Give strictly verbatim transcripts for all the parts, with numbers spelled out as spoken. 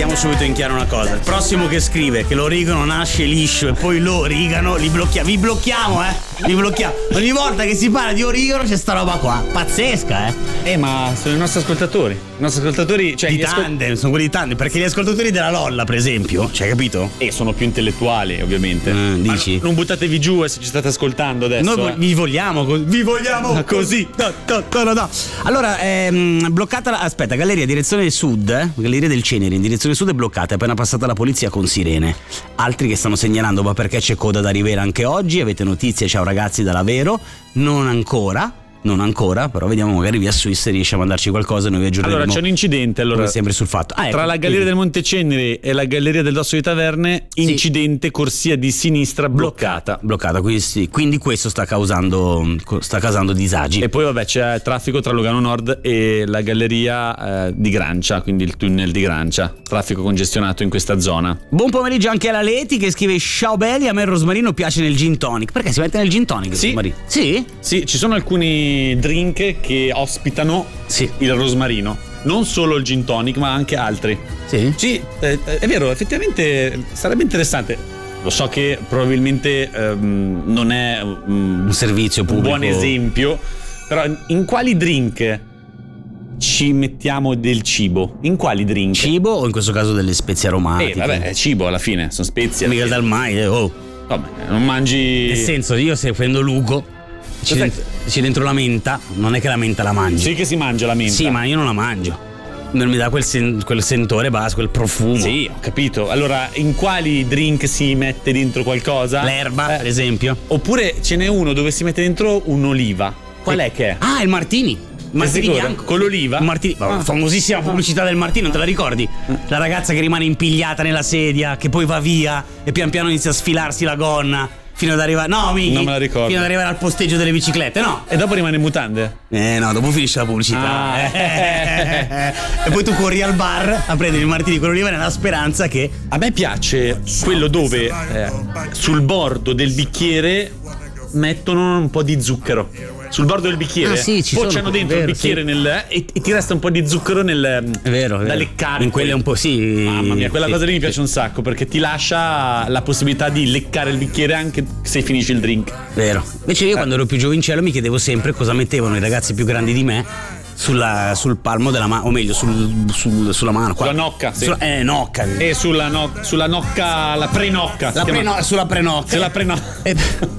mettiamo subito in chiaro una cosa: il prossimo che scrive che l'origano nasce liscio e poi lo origano, li blocchiamo. Vi blocchiamo, eh? Vi blocchiamo. Ogni volta che si parla di origano c'è sta roba qua. Pazzesca, eh? Eh, ma sono i nostri ascoltatori. I nostri ascoltatori, cioè, di gli ascol- tandem, sono quelli di tandem. Perché gli ascoltatori della Lolla, per esempio, cioè, capito? E sono più intellettuali, ovviamente. Mm, Ma dici? non buttatevi giù eh, se ci state ascoltando adesso. Noi vo- eh. vi vogliamo così. Vi vogliamo così. No, no, no, no, no. Allora, ehm, bloccata la. Aspetta, galleria direzione sud, eh? Galleria del Cenere in direzione sud è bloccata. È appena passata la polizia con sirene. Altri che stanno segnalando, ma perché c'è coda da Rivera anche oggi? Avete notizie? Ciao ragazzi dall'Avero. Non ancora. Non ancora, però vediamo, magari via Swiss riesce a mandarci qualcosa e noi vi aggiorneremo. Allora c'è un incidente allora, come sempre sul fatto. Ah, ecco, tra la Galleria del Monte Cenere e la Galleria del Dosso di Taverne, sì. Incidente corsia di sinistra bloccata. Bloccata, quindi, sì. Quindi questo sta causando sta causando disagi. E poi vabbè c'è traffico tra Lugano Nord e la Galleria eh, di Grancia, quindi il tunnel di Grancia. Traffico congestionato in questa zona. Buon pomeriggio anche alla Leti che scrive: ciao belli, a me il rosmarino piace nel gin tonic. Perché si mette nel gin tonic? Sì. Rosmarino? Sì? Sì, ci sono alcuni drink che ospitano sì. il rosmarino, non solo il gin tonic ma anche altri. Sì? Sì, eh, è vero, effettivamente sarebbe interessante. Lo so che probabilmente ehm, non è um, un servizio pubblico, un buon esempio, però in quali drink ci mettiamo del cibo? In quali drink? Cibo o in questo caso delle spezie aromatiche? Eh vabbè, è cibo alla fine, sono spezie. Mica dal mai, oh. Vabbè, non mangi. Nel senso, io se prendo Lugo C'è dentro, c'è dentro la menta, non è che la menta la mangi. Sì che si mangia la menta. Sì, ma io non la mangio. Non mi dà quel, sen- quel sentore basso, quel profumo. Sì, ho capito. Allora, in quali drink si mette dentro qualcosa? L'erba, eh. per esempio. Oppure ce n'è uno dove si mette dentro un'oliva. Qual è che è? Ah, il martini. Il martini bianco. Con l'oliva? Martini, ah. Famosissima pubblicità del martini, non te la ricordi? La ragazza che rimane impigliata nella sedia, che poi va via e pian piano inizia a sfilarsi la gonna fino ad arrivare. No, Miki, non me la ricordo. Fino ad arrivare al posteggio delle biciclette, no? E dopo rimane in mutande? Eh no, dopo finisce la pubblicità. Ah. E poi tu corri al bar a prendere il martini con l'oliva nella speranza che. A me piace quello dove eh, sul bordo del bicchiere mettono un po' di zucchero. Sul bordo del bicchiere ah, sì, ci poi sono, c'hanno dentro vero, il bicchiere sì. nel, e, e ti resta un po' di zucchero nel è vero, è da vero. leccare. In quelle un po' sì. Mamma mia, quella sì, cosa lì mi sì. piace un sacco perché ti lascia la possibilità di leccare il bicchiere anche se finisci il drink. Vero. Invece io eh. quando ero più giovincello mi chiedevo sempre cosa mettevano i ragazzi più grandi di me sulla, sul palmo della mano, o meglio sul, sul, sulla mano qua. Sulla nocca, sì. Sulla, eh nocca e sulla, no, sulla nocca, la prenocca la preno, sulla prenocca sulla prenocca e,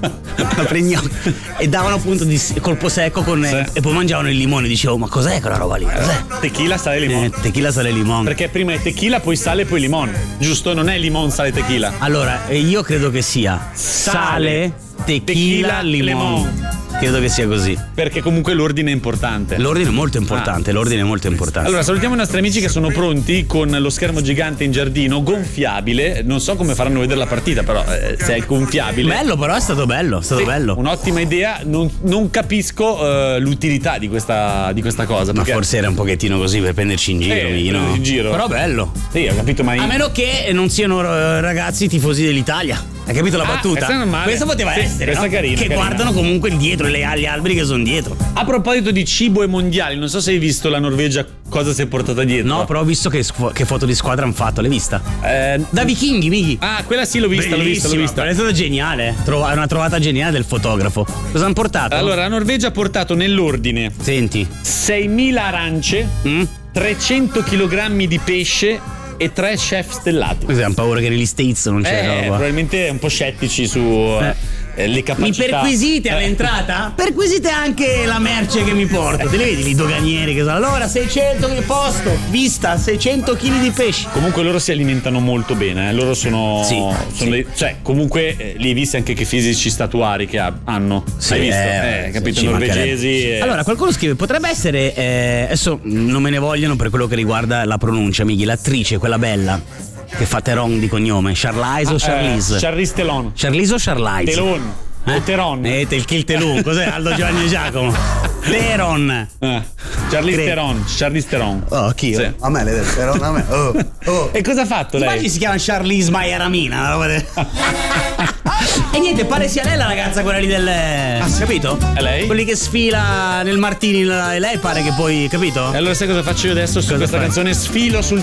la pregnocca e davano appunto di colpo secco con sì. e poi mangiavano il limone. Dicevo, ma cos'è quella roba lì? Cos'è? Tequila, sale, limone. Eh, tequila, sale, limone. Perché prima è tequila, poi sale, poi limone. Giusto? Non è limone, sale, tequila. Allora, io credo che sia sale, tequila, tequila limone. limone. Credo che sia così. Perché comunque l'ordine è importante. L'ordine è molto importante, ah. l'ordine è molto importante. Allora, salutiamo i nostri amici che sono pronti con lo schermo gigante in giardino, gonfiabile. Non so come faranno vedere la partita, però eh, se è gonfiabile. Bello, però è stato bello, è stato sì, bello. Un'ottima idea. Non, non capisco uh, l'utilità di questa, di questa cosa. Ma forse era un pochettino così per prenderci in giro, eh, no? in giro. Però bello. Sì, ho capito, ma a meno che non siano ragazzi tifosi dell'Italia. Hai capito la ah, battuta? Questa poteva sì, essere, questa no? carina, che carina. guardano comunque dietro le, gli alberi che sono dietro. A proposito di cibo e mondiali, non so se hai visto la Norvegia cosa si è portata dietro. No, però ho visto che, che foto di squadra hanno fatto, l'hai vista? Eh, da vichinghi, Miki. Ah, quella sì, l'ho vista, l'ho vista, l'ho vista. È stata geniale, Trova, una trovata geniale del fotografo. Cosa hanno portato? Allora, la Norvegia ha portato nell'ordine Senti seimila arance, mm? trecento chilogrammi di pesce e tre chef stellati. Così hanno paura che negli States non c'è eh, roba. Probabilmente un po' scettici su eh. Eh, le capacità. Mi perquisite eh. all'entrata? Perquisite anche la merce che mi porto. Te li vedi i doganieri che sono? Allora seicento che posto, vista seicento chili di pesce. Comunque loro si alimentano molto bene, eh. Loro sono, sì, sono sì. Dei, cioè comunque eh, li hai visti anche che fisici statuari che ha, hanno. Sì, hai visto? Eh, eh, capito? Sì, norvegesi. E... Allora qualcuno scrive potrebbe essere eh, adesso non me ne vogliono per quello che riguarda la pronuncia, Miki, l'attrice quella bella che fa Theron di cognome, Charlize ah, o Charlize? Eh, Charlize Theron. Charlize o Charlize? Theron. Eh? O Theron. Eh, il kill Telun, cos'è? Aldo Giovanni e Giacomo. Theron. Eh. Charlize Theron. Charlize Theron. Oh, chi? Sì. A me le del Theron, a me. Oh, oh. E cosa ha fatto lei? Immagini si chiama Charlize Maiaramina, una roba del... E niente, pare sia lei la ragazza quella lì del... Ah, capito? È lei? Quelli che sfila nel Martini e lei pare che poi, capito? E allora sai cosa faccio io adesso su cosa questa fai? canzone? Sfilo sul